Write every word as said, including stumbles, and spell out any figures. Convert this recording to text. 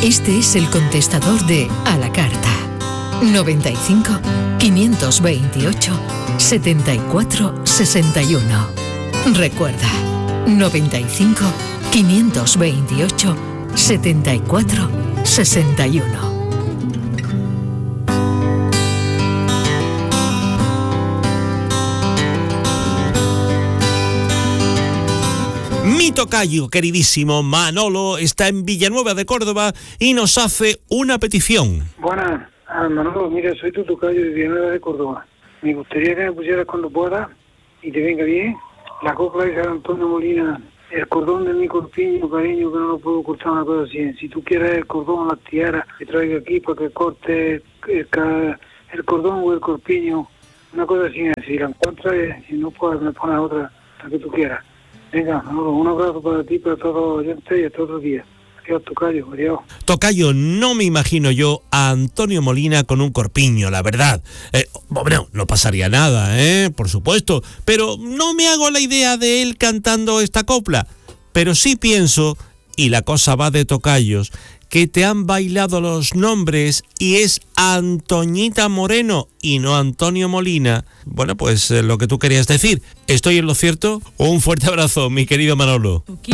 Este es el contestador de A la Carta. noventa y cinco, quinientos veintiocho, setenta y cuatro sesenta y uno. Recuerda, noventa y cinco, quinientos veintiocho, setenta y cuatro sesenta y uno. Mi tocayo queridísimo Manolo está en Villanueva de Córdoba y nos hace una petición. Buenas, ah, Manolo, mira, soy tu tocayo de Villanueva de Córdoba. Me gustaría que me pusieras cuando puedas y te venga bien la copla de San Antonio Molina, el cordón de mi corpiño, cariño, que no lo puedo cortar, una cosa así. Si tú quieres el cordón, las tiaras, que traiga aquí para que corte el, el cordón o el corpiño, una cosa así. Si la encuentras, si no, pues me pones otra, la que tú quieras. Venga, Manolo, un abrazo para ti, para todos los oyentes y hasta otro día. Adiós, tocayo, adiós. Tocayo, no me imagino yo a Antonio Molina con un corpiño, la verdad. Eh, bueno, no pasaría nada, ¿eh? Por supuesto, pero no me hago la idea de él cantando esta copla. Pero sí pienso, y la cosa va de tocayos, que te han bailado los nombres y es Antoñita Moreno y no Antonio Molina. Bueno, pues eh, lo que tú querías decir. ¿Estoy en lo cierto? Un fuerte abrazo, mi querido Manolo.